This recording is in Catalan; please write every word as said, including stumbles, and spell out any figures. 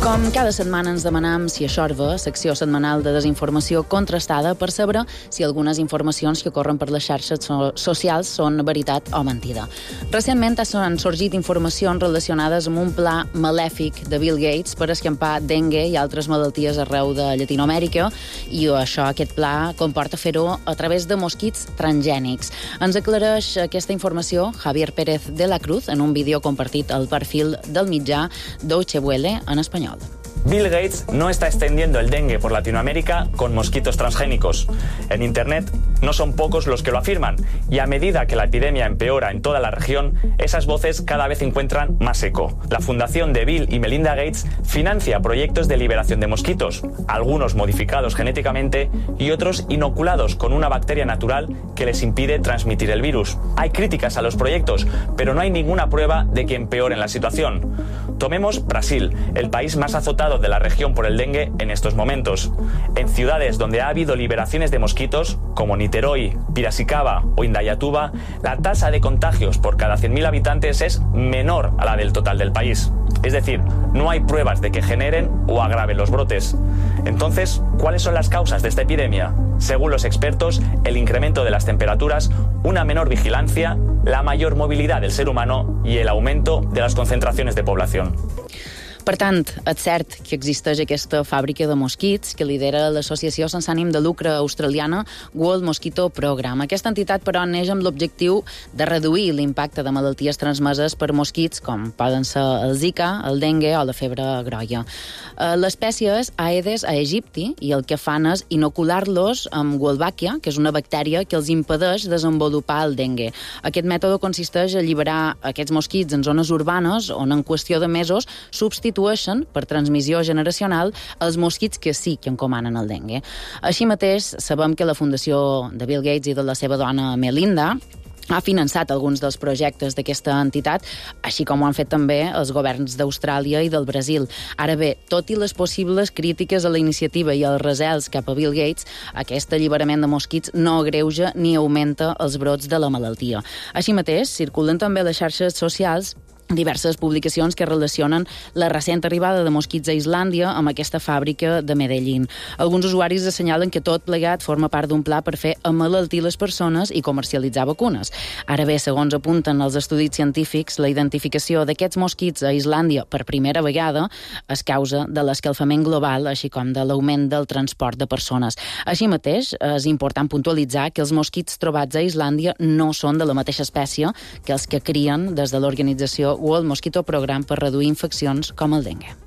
Com cada setmana ens demanam si a Xorba, secció setmanal de desinformació contrastada, per saber si algunes informacions que corren per les xarxes so socials són veritat o mentida. Recentment han sorgit informacions relacionades amb un pla malèfic de Bill Gates per escampar dengue i altres malalties arreu de Llatinoamèrica, i això, aquest pla, comporta fer-ho a través de mosquits transgènics. Ens aclareix aquesta informació Javier Pérez de la Cruz en un vídeo compartit al perfil del mitjà Deutsche Welle en espanyol. Bill Gates no está extendiendo el dengue por Latinoamérica con mosquitos transgénicos. En Internet no son pocos los que lo afirman, y a medida que la epidemia empeora en toda la región, esas voces cada vez encuentran más eco. La fundación de Bill y Melinda Gates financia proyectos de liberación de mosquitos, algunos modificados genéticamente y otros inoculados con una bacteria natural que les impide transmitir el virus. Hay críticas a los proyectos, pero no hay ninguna prueba de que empeoren la situación. Tomemos Brasil, el país más azotado de la región por el dengue en estos momentos. En ciudades donde ha habido liberaciones de mosquitos, como Niterói, Piracicaba o Indaiatuba, la tasa de contagios por cada cien mil habitantes es menor a la del total del país. Es decir, no hay pruebas de que generen o agraven los brotes. Entonces, ¿cuáles son las causas de esta epidemia? Según los expertos, el incremento de las temperaturas, una menor vigilancia, la mayor movilidad del ser humano y el aumento de las concentraciones de población. Per tant, és cert que existeix aquesta fàbrica de mosquits que lidera l'associació sense ànim de lucre australiana World Mosquito Program. Aquesta entitat, però, neix amb l'objectiu de reduir l'impacte de malalties transmeses per mosquits, com poden ser el Zika, el dengue o la febre grolla. L'espècie és Aedes aegypti i el que fan és inocular-los amb Wolbachia, que és una bactèria que els impedeix desenvolupar el dengue. Aquest mètode consisteix a alliberar aquests mosquits en zones urbanes on en qüestió de mesos substitueixen per transmissió generacional els mosquits que sí que encomanen el dengue. Així mateix, sabem que la fundació de Bill Gates i de la seva dona Melinda ha finançat alguns dels projectes d'aquesta entitat, així com ho han fet també els governs d'Austràlia i del Brasil. Ara bé, tot i les possibles crítiques a la iniciativa i els recels cap a Bill Gates, aquest alliberament de mosquits no agreuja ni augmenta els brots de la malaltia. Així mateix, circulen també a les xarxes socials diverses publicacions que relacionen la recent arribada de mosquits a Islàndia amb aquesta fàbrica de Medellín. Alguns usuaris assenyalen que tot plegat forma part d'un pla per fer emmalaltir les persones i comercialitzar vacunes. Ara bé, segons apunten els estudis científics, la identificació d'aquests mosquits a Islàndia per primera vegada és causa de l'escalfament global, així com de l'augment del transport de persones. Així mateix, és important puntualitzar que els mosquits trobats a Islàndia no són de la mateixa espècie que els que crien des de l'organització World Mosquito Program per reduir infeccions com el dengue.